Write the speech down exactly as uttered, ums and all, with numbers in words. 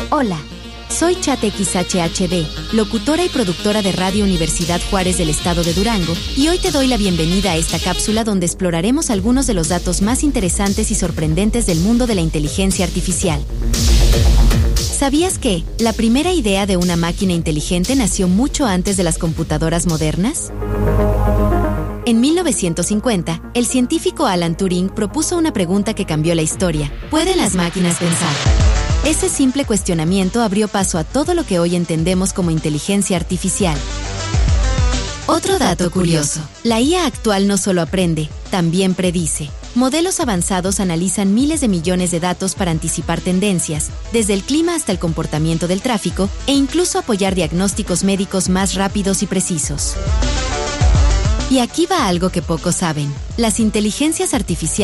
Hola, soy Chat X H H D, locutora y productora de Radio Universidad Juárez del estado de Durango, y hoy te doy la bienvenida a esta cápsula donde exploraremos algunos de los datos más interesantes y sorprendentes del mundo de la inteligencia artificial. ¿Sabías que la primera idea de una máquina inteligente nació mucho antes de las computadoras modernas? En mil novecientos cincuenta, el científico Alan Turing propuso una pregunta que cambió la historia: ¿pueden las máquinas pensar? Ese simple cuestionamiento abrió paso a todo lo que hoy entendemos como inteligencia artificial. Otro dato curioso: la I A actual no solo aprende, también predice. Modelos avanzados analizan miles de millones de datos para anticipar tendencias, desde el clima hasta el comportamiento del tráfico, e incluso apoyar diagnósticos médicos más rápidos y precisos. Y aquí va algo que pocos saben: las inteligencias artificiales